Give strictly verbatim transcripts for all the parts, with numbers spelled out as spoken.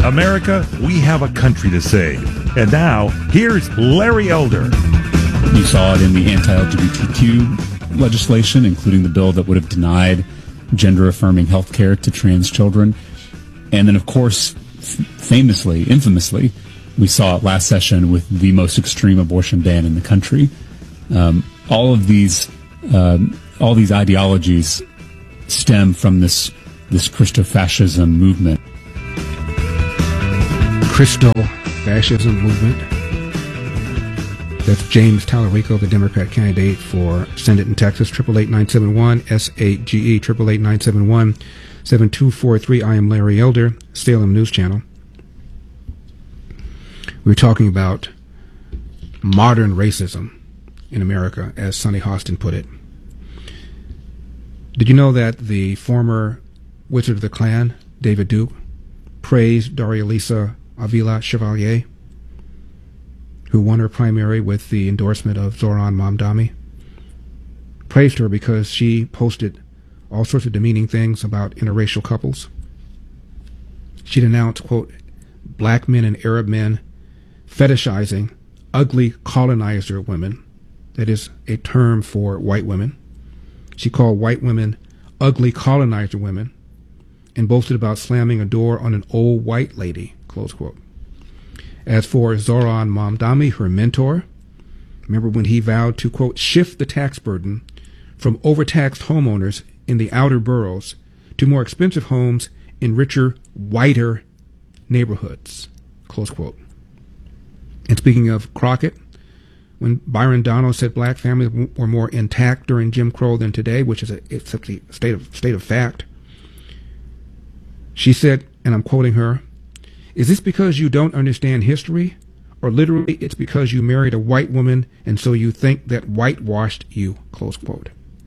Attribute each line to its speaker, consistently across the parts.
Speaker 1: America, we have a country to save. And now, here's Larry Elder.
Speaker 2: You saw it in the anti-L G B T Q legislation, including the bill that would have denied gender-affirming health care to trans children. And then, of course, f- famously, infamously, we saw it last session with the most extreme abortion ban in the country. Um, all of these, um, all these ideologies stem from this this Christo-fascism movement.
Speaker 3: Christo-fascism movement. That's James Tallarico, the Democrat candidate for Senate in Texas. Triple eight nine seven one S eight G E. Triple eight nine seven one seven two four three. I am Larry Elder, Salem News Channel. We're talking about modern racism in America, as Sonny Hostin put it. Did you know that the former Wizard of the Klan, David Duke, praised Darialisa Avila Chevalier, who won her primary with the endorsement of Zoran Mamdani? Praised her because she posted all sorts of demeaning things about interracial couples. She denounced, quote, black men and Arab men fetishizing ugly colonizer women. That is a term for white women. She called white women ugly colonizer women and boasted about slamming a door on an old white lady, close quote. As for Zoran Mamdani, her mentor, remember when he vowed to, quote, shift the tax burden from overtaxed homeowners in the outer boroughs to more expensive homes in richer, whiter neighborhoods, close quote. And speaking of Crockett, when Byron Donald said black families were more intact during Jim Crow than today, which is a, it's a state of, state of fact, she said, and I'm quoting her, is this because you don't understand history? Or literally, it's because you married a white woman and so you think that whitewashed you, close quote.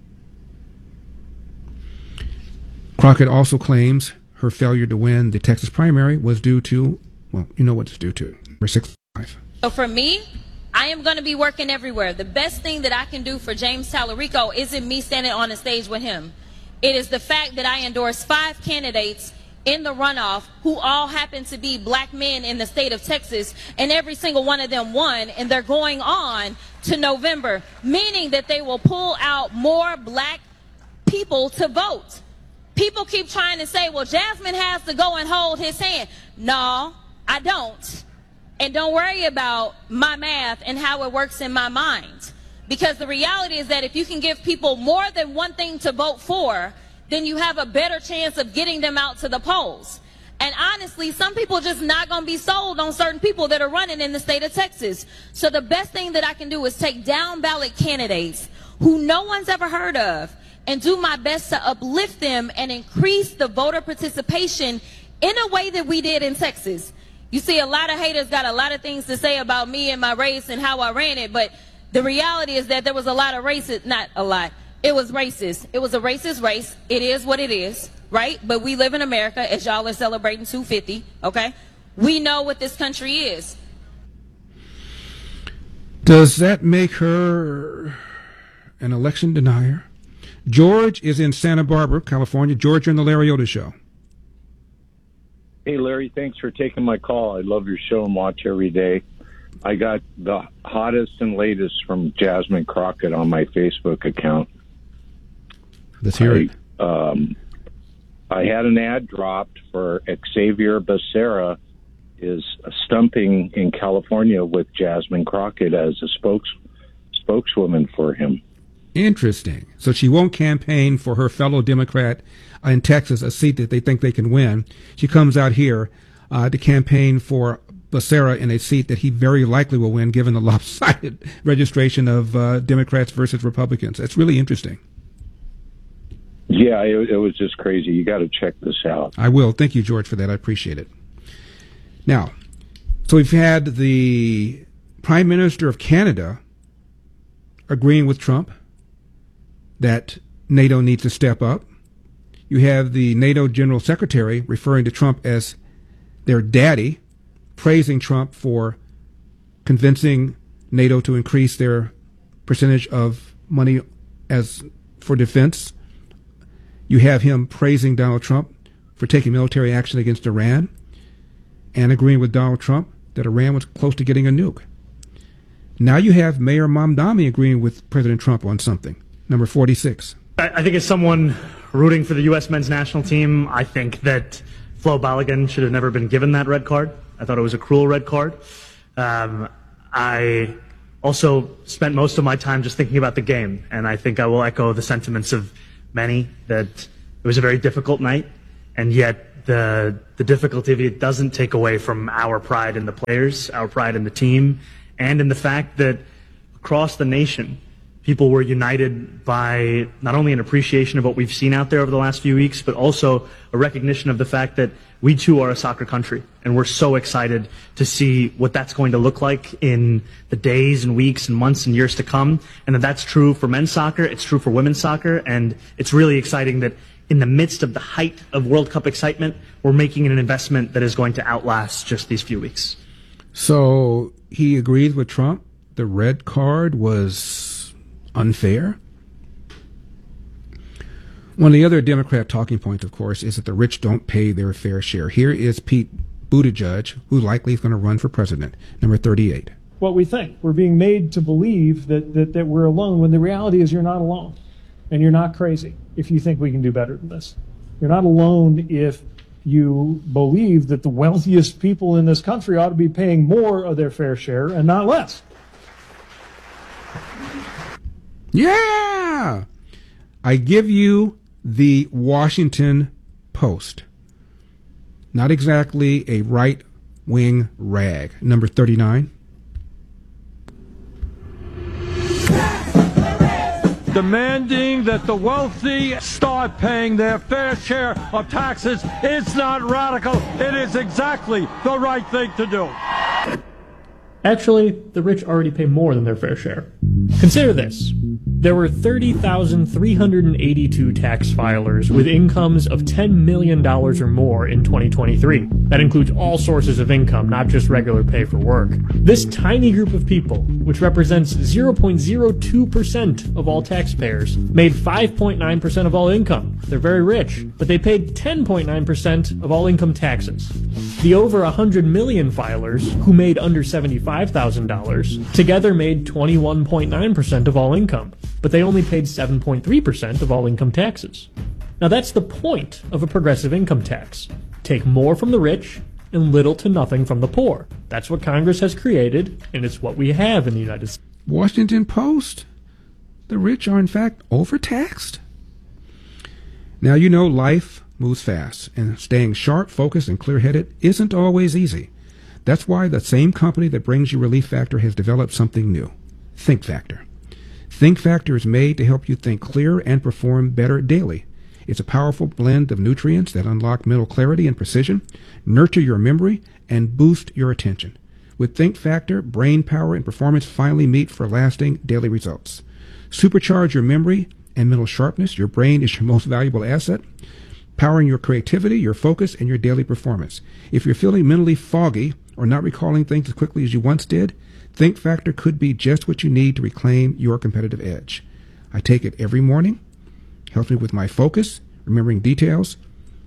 Speaker 3: Crockett also claims her failure to win the Texas primary was due to, well, you know what it's due to, number sixty-five.
Speaker 4: So for me, I am going to be working everywhere. The best thing that I can do for James Tallarico isn't me standing on a stage with him. It is the fact that I endorsed five candidates in the runoff who all happen to be black men in the state of Texas, and every single one of them won, and they're going on to November, meaning that they will pull out more black people to vote. People keep trying to say, well, Jasmine has to go and hold his hand. No, I don't. And don't worry about my math and how it works in my mind. Because the reality is that if you can give people more than one thing to vote for, then you have a better chance of getting them out to the polls. And honestly, some people just not going to be sold on certain people that are running in the state of Texas. So the best thing that I can do is take down ballot candidates who no one's ever heard of and do my best to uplift them and increase the voter participation in a way that we did in Texas. You see, a lot of haters got a lot of things to say about me and my race and how I ran it, but the reality is that there was a lot of racist, not a lot, it was racist. It was a racist race. It is what it is, right? But we live in America, as y'all are celebrating two fifty, okay? We know what this country is.
Speaker 3: Does that make her an election denier? George is in Santa Barbara, California. George, you're on the Larry Elder Show.
Speaker 5: Hey, Larry, thanks for taking my call. I love your show and watch every day. I got the hottest and latest from Jasmine Crockett on my Facebook account.
Speaker 3: Let's hear it.
Speaker 5: I, um, I had an ad dropped for Xavier Becerra is stumping in California with Jasmine Crockett as a spokes spokeswoman for him.
Speaker 3: Interesting. So she won't campaign for her fellow Democrat in Texas, a seat that they think they can win. She comes out here uh, to campaign for Becerra in a seat that he very likely will win, given the lopsided registration of uh, Democrats versus Republicans. That's really interesting.
Speaker 5: Yeah, it, it was just crazy. You got to check this out.
Speaker 3: I will. Thank you, George, for that. I appreciate it. Now, so we've had the Prime Minister of Canada agreeing with Trump that NATO needs to step up. You have the NATO General Secretary referring to Trump as their daddy, praising Trump for convincing NATO to increase their percentage of money as for defense. You have him praising Donald Trump for taking military action against Iran. and agreeing with Donald Trump that Iran was close to getting a nuke. Now you have Mayor Mamdani agreeing with President Trump on something. Number forty-six.
Speaker 6: I think as someone rooting for the U S men's national team, I think that Flo Balogun should have never been given that red card. I thought it was a cruel red card. Um, I also spent most of my time just thinking about the game, and I think I will echo the sentiments of many that it was a very difficult night, and yet the the difficulty of it doesn't take away from our pride in the players, our pride in the team, and in the fact that across the nation, people were united by not only an appreciation of what we've seen out there over the last few weeks, but also a recognition of the fact that we too are a soccer country, and we're so excited to see what that's going to look like in the days and weeks and months and years to come, and that that's true for men's soccer, it's true for women's soccer, and it's really exciting that in the midst of the height of World Cup excitement, we're making an investment that is going to outlast just these few weeks.
Speaker 3: So he agrees with Trump. The red card was unfair. One of the other Democrat talking points, of course, is that the rich don't pay their fair share. Here is Pete Buttigieg, who likely is going to run for president, number thirty-eight.
Speaker 7: What we think. We're being made to believe that, that, that we're alone, when the reality is you're not alone. And you're not crazy if you think we can do better than this. You're not alone if you believe that the wealthiest people in this country ought to be paying more of their fair share and not less.
Speaker 3: Yeah! I give you the Washington Post. Not exactly a right-wing rag. Number thirty-nine.
Speaker 8: Demanding that the wealthy start paying their fair share of taxes is not radical. It is exactly the right thing to do.
Speaker 7: Actually, the rich already pay more than their fair share. Consider this. There were thirty thousand three hundred eighty-two tax filers with incomes of ten million dollars or more in twenty twenty-three. That includes all sources of income, not just regular pay for work. This tiny group of people, which represents zero point zero two percent of all taxpayers, made five point nine percent of all income. They're very rich, but they paid ten point nine percent of all income taxes. The over one hundred million filers, who made under seventy-five thousand dollars, together made twenty-one point nine percent of all income, but they only paid seven point three percent of all income taxes. Now that's the point of a progressive income tax. Take more from the rich and little to nothing from the poor. That's what Congress has created, and it's what we have in the United States.
Speaker 3: Washington Post. The rich are in fact overtaxed. Now you know life moves fast, and staying sharp, focused, and clear-headed isn't always easy. That's why the same company that brings you Relief Factor has developed something new, Think Factor. Think Factor is made to help you think clearer and perform better daily. It's a powerful blend of nutrients that unlock mental clarity and precision, nurture your memory, and boost your attention. With Think Factor, brain power and performance finally meet for lasting daily results. Supercharge your memory and mental sharpness. Your brain is your most valuable asset, powering your creativity, your focus, and your daily performance. If you're feeling mentally foggy or not recalling things as quickly as you once did, Think Factor could be just what you need to reclaim your competitive edge. I take it every morning. Helps me with my focus, remembering details.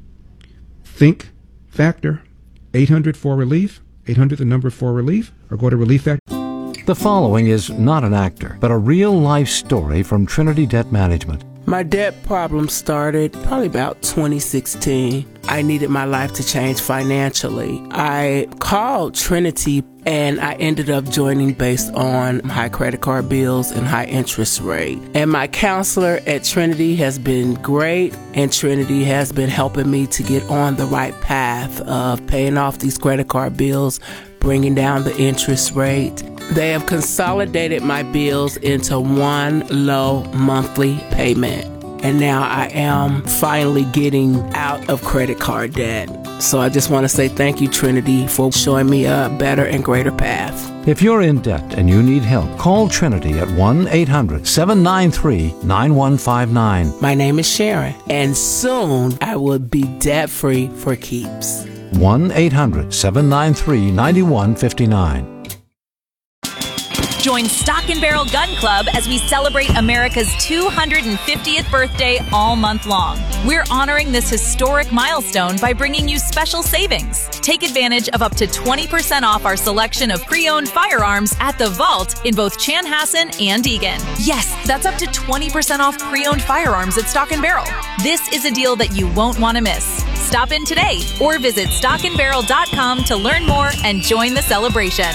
Speaker 3: Think Factor, eight hundred four relief, eight hundred the number four relief, or go to Relief Factor.
Speaker 9: The following is not an actor, but a real-life story from Trinity Debt Management.
Speaker 10: My debt problem started probably about twenty sixteen. I needed my life to change financially. I called Trinity and I ended up joining based on high credit card bills and high interest rate. And my counselor at Trinity has been great, and Trinity has been helping me to get on the right path of paying off these credit card bills, bringing down the interest rate. They have consolidated my bills into one low monthly payment. And now I am finally getting out of credit card debt. So I just want to say thank you, Trinity, for showing me a better and greater path.
Speaker 9: If you're in debt and you need help, call Trinity at one eight hundred seven nine three nine one five nine.
Speaker 10: My name is Sharon, and soon I will be debt-free for keeps.
Speaker 9: one eight hundred seven nine three nine one five nine.
Speaker 11: Join Stock and Barrel Gun Club as we celebrate America's two hundred fiftieth birthday all month long. We're honoring this historic milestone by bringing you special savings. Take advantage of up to twenty percent off our selection of pre-owned firearms at the Vault in both Chanhassen and Eagan. Yes, that's up to twenty percent off pre-owned firearms at Stock and Barrel. This is a deal that you won't want to miss. Stop in today or visit stock and barrel dot com to learn more and join the celebration.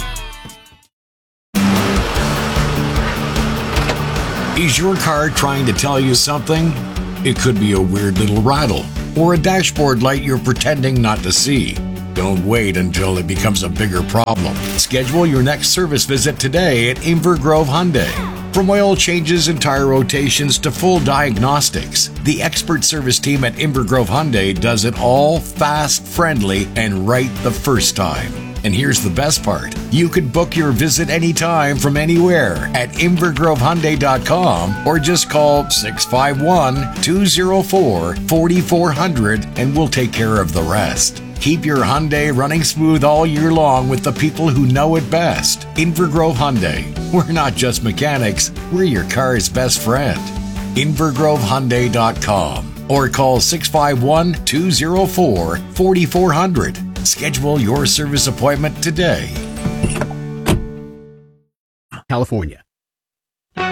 Speaker 12: Is your car trying to tell you something? It could be a weird little rattle or a dashboard light you're pretending not to see. Don't wait until it becomes a bigger problem. Schedule your next service visit today at Inver Grove Hyundai. From oil changes and tire rotations to full diagnostics, the expert service team at Inver Grove Hyundai does it all fast, friendly, and right the first time. And here's the best part. You can book your visit anytime from anywhere at inver grove hyundai dot com or just call six five one, two zero four, four four zero zero and we'll take care of the rest. Keep your Hyundai running smooth all year long with the people who know it best. Inver Grove Hyundai. We're not just mechanics, we're your car's best friend. inver grove hyundai dot com or call six five one, two zero four, four four zero zero. Schedule your service appointment today.
Speaker 13: California.